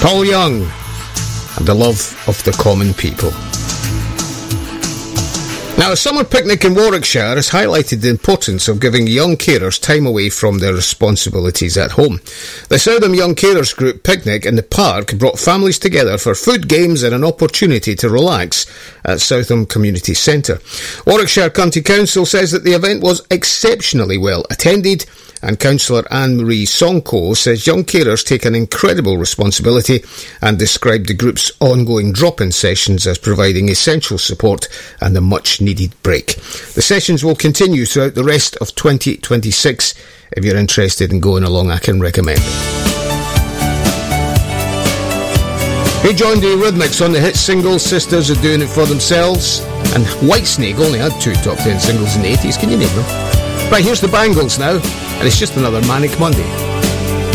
Paul Young and the love of the common people. Now, a summer picnic in Warwickshire has highlighted the importance of giving young carers time away from their responsibilities at home. The Southam Young Carers Group picnic in the park brought families together for food, games and an opportunity to relax at Southam Community Centre. Warwickshire County Council says that the event was exceptionally well attended, and Councillor Anne-Marie Sonko says young carers take an incredible responsibility and described the group's ongoing drop-in sessions as providing essential support and a much-needed break. The sessions will continue throughout the rest of 2026. If you're interested in going along, I can recommend it. He joined the Eurythmics on the hit single Sisters Are Doing It For Themselves, and Whitesnake only had 2 top 10 singles in the 80s. Can you name them? Right, here's the Bangles now, and it's just another Manic Monday.